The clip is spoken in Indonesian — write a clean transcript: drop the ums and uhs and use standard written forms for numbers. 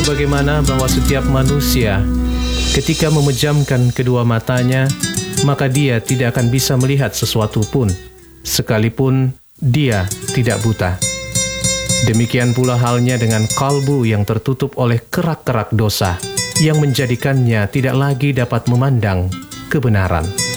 sebagaimana bahwa setiap manusia ketika memejamkan kedua matanya, maka dia tidak akan bisa melihat sesuatu pun, sekalipun dia tidak buta. Demikian pula halnya dengan kalbu yang tertutup oleh kerak-kerak dosa, yang menjadikannya tidak lagi dapat memandang kebenaran.